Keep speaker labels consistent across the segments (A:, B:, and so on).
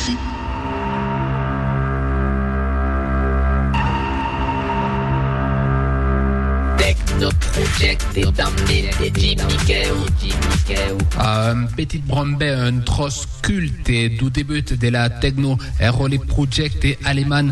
A: Un petit brombé, un tross culte du début de la techno Erole Project allemand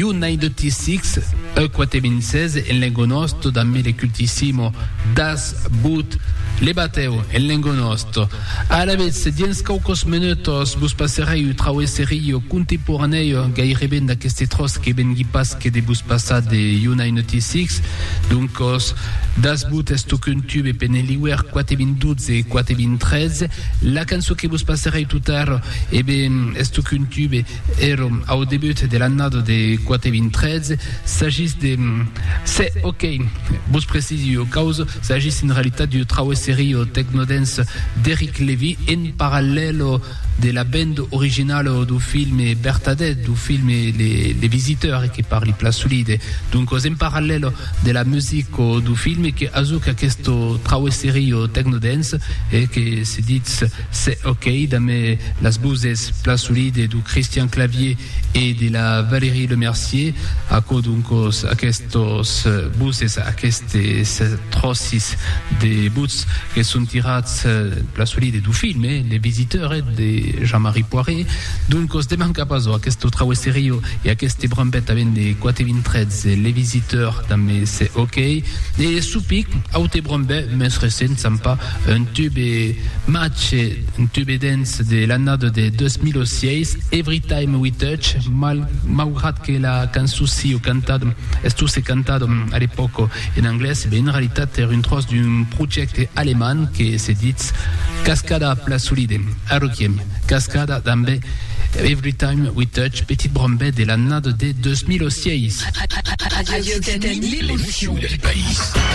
A: U96 E46 en lengonosto da mele cultissimo Das Boot le bateo en lengonosto. A la vez, diens caucos minutos bus passerei traveserio contemporaneo gairebé d'aqueste tros que ben guipas que de bus passat de U96 donc Das Boot est un tube e peneliwer 412 et 413 la cançon que bus passerei tutar e ben est un tube ero au début de l'annado de 413 s'agisse de c'est ok bus precisio cause s'agisse en réalité du traveserio technodance d'Eric Levy en parallèle de la band originale du film Bertadet, du film Les Visiteurs qui parle Place Solide. Donc, en parallèle de la musique du film qui azuka questo traveserio technodance et que se dit c'est ok dans las buses Place Solide du Christian Clavier et de la Valérie Lemercier a donc a questos buses a questes trossis de buts que sont tirats Place Solide du film Les Visiteurs de Jean-Marie Poiré. Donc, os demande capazo a questo traveserio e a queste brambette avec des 413 Les Visiteurs dans c'est ok et soupic aute brambette mais recent sympa un tube match un tube dance de l'annade de 2006 Every Time We Touch malgré que la canzone si cantado est cantado à l'époque en anglais mais en réalité c'est une trosse d'un projet allemand qui se dit Cascada Place Solide à Requiem Cascada d'Ambe Every Time We Touch petite brombette de l'annade de 2006
B: Radio Canu, l'émotion du pays.